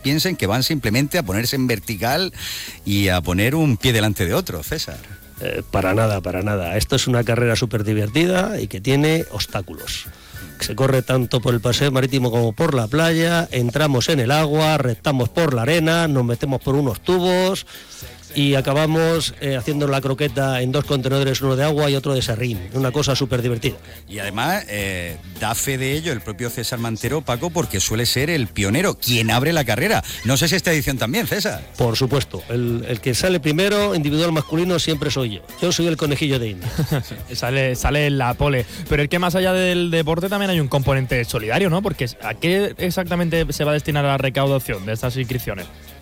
piensen que van simplemente a ponerse en vertical y a poner un pie delante de otro, César. Para nada. Esto es una carrera súper divertida y que tiene obstáculos. Se corre tanto por el paseo marítimo como por la playa, entramos en el agua, rectamos por la arena, nos metemos por unos tubos y acabamos haciendo la croqueta en 2 contenedores, uno de agua y otro de serrín. Una cosa súper divertida. Y además da fe de ello el propio César Mantero, Paco, porque suele ser el pionero, quien abre la carrera. No sé si esta edición también, César. Por supuesto, el que sale primero, individual masculino, siempre soy yo. Yo soy el conejillo de India. sale en la pole. Pero es que más allá del deporte también hay un componente solidario, ¿no? Porque ¿a qué exactamente se va a destinar la recaudación de estas inscripciones?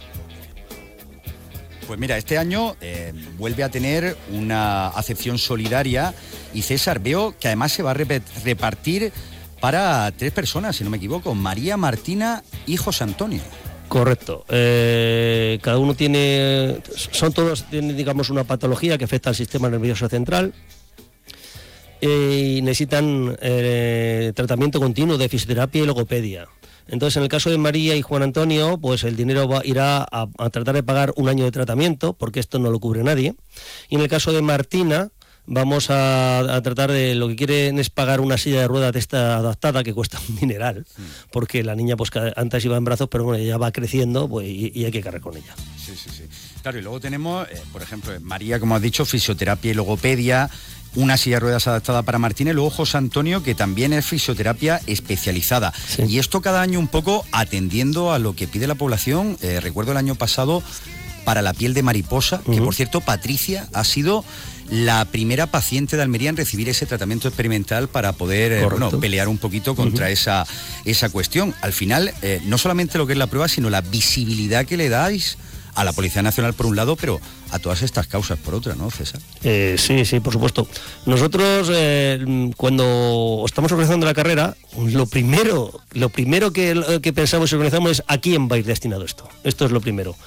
Pues mira, este año vuelve a tener una acepción solidaria y César, veo que además se va a repartir para 3 personas, si no me equivoco, María, Martina y José Antonio. Correcto. Cada uno tienen, digamos, una patología que afecta al sistema nervioso central y necesitan tratamiento continuo de fisioterapia y logopedia. Entonces, en el caso de María y Juan Antonio, pues el dinero irá a tratar de pagar un año de tratamiento, porque esto no lo cubre nadie. Y en el caso de Martina, vamos a tratar de, lo que quieren es pagar una silla de ruedas de esta adaptada, que cuesta un dineral, porque la niña pues antes iba en brazos, pero bueno, ya va creciendo pues, y hay que cargar con ella. Sí. Claro, y luego tenemos, por ejemplo, María, como has dicho, fisioterapia y logopedia, una silla de ruedas adaptada para Martina, y luego José Antonio, que también es fisioterapia especializada. Sí. Y esto cada año un poco atendiendo a lo que pide la población. Recuerdo el año pasado para la piel de mariposa, que por cierto, Patricia ha sido la primera paciente de Almería en recibir ese tratamiento experimental para poder pelear un poquito contra esa cuestión. Al final, no solamente lo que es la prueba, sino la visibilidad que le dais a la Policía Nacional por un lado, pero a todas estas causas por otra, ¿no, César? Sí, por supuesto. Nosotros, cuando estamos organizando la carrera, lo primero que pensamos y organizamos es a quién va a ir destinado esto. Esto es lo primero.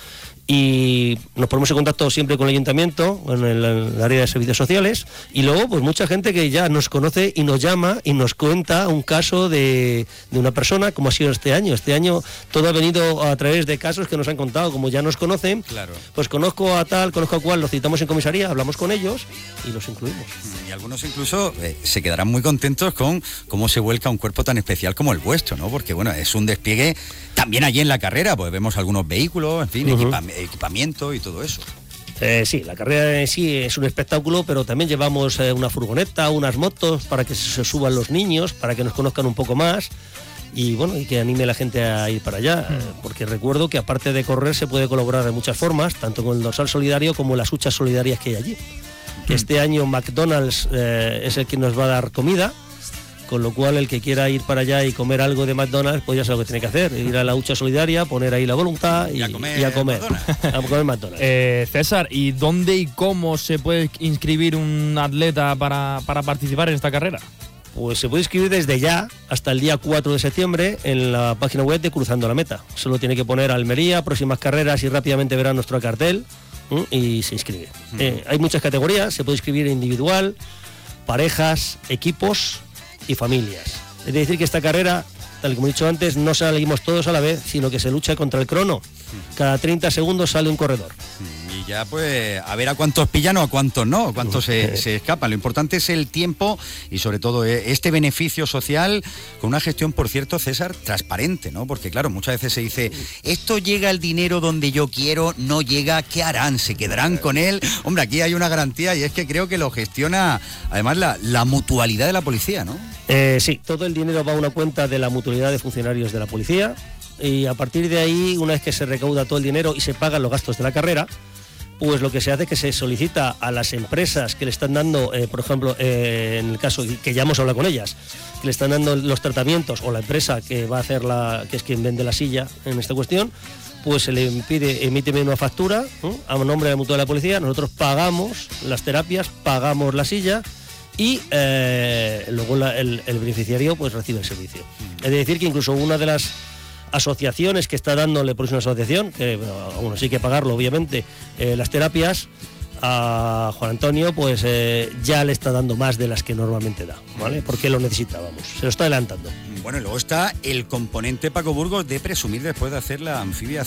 Y nos ponemos en contacto siempre con el ayuntamiento, en el área de servicios sociales, y luego pues mucha gente que ya nos conoce y nos llama y nos cuenta un caso de una persona, como ha sido este año. Este año todo ha venido a través de casos que nos han contado, como ya nos conocen, claro. Pues conozco a tal, conozco a cual, los citamos en comisaría, hablamos con ellos y los incluimos. Y algunos incluso se quedarán muy contentos con cómo se vuelca un cuerpo tan especial como el vuestro, ¿no? Porque bueno, es un despliegue también allí en la carrera, pues vemos algunos vehículos, en fin, equipamiento y todo eso. Sí, la carrera en sí es un espectáculo, pero también llevamos una furgoneta, unas motos para que se suban los niños, para que nos conozcan un poco más y bueno, y que anime a la gente a ir para allá, porque recuerdo que aparte de correr se puede colaborar de muchas formas, tanto con el dorsal solidario como las huchas solidarias que hay allí. Este año McDonald's es el que nos va a dar comida, con lo cual el que quiera ir para allá y comer algo de McDonald's, pues ya sabe lo que tiene que hacer, ir a la hucha solidaria, poner ahí la voluntad y a comer McDonald's. César, ¿y dónde y cómo se puede inscribir un atleta para participar en esta carrera? Pues se puede inscribir desde ya hasta el día 4 de septiembre en la página web de Cruzando la Meta. Solo tiene que poner Almería, próximas carreras y rápidamente verá nuestro cartel y se inscribe. Hay muchas categorías, se puede inscribir individual, parejas, equipos y familias. Es decir que esta carrera, tal como he dicho antes, no salimos todos a la vez, sino que se lucha contra el crono. Cada 30 segundos sale un corredor. Y ya pues a ver a cuántos pillan o a cuántos no, a cuántos se escapan. Lo importante es el tiempo y sobre todo este beneficio social con una gestión, por cierto, César, transparente, ¿no? Porque claro, muchas veces se dice, esto llega el dinero donde yo quiero, no llega, ¿qué harán? ¿Se quedarán con él? Hombre, aquí hay una garantía y es que creo que lo gestiona además la mutualidad de la policía, ¿no? Sí, todo el dinero va a una cuenta de la mutualidad de funcionarios de la policía y a partir de ahí, una vez que se recauda todo el dinero y se pagan los gastos de la carrera, pues lo que se hace es que se solicita a las empresas que le están dando, por ejemplo, en el caso que ya hemos hablado con ellas, que le están dando los tratamientos, o la empresa que va a hacer que es quien vende la silla en esta cuestión, pues se le pide, emíteme una factura a nombre de la mutual de la policía, nosotros pagamos las terapias, pagamos la silla y luego el beneficiario pues recibe el servicio. Es decir que incluso una de las asociaciones que está dándole, por una asociación, que bueno, sí hay que pagarlo obviamente, las terapias, a Juan Antonio pues ya le está dando más de las que normalmente da, ¿vale? Porque lo necesita, vamos, se lo está adelantando. Bueno, y luego está el componente, Paco Burgos, de presumir después de hacer la anfibia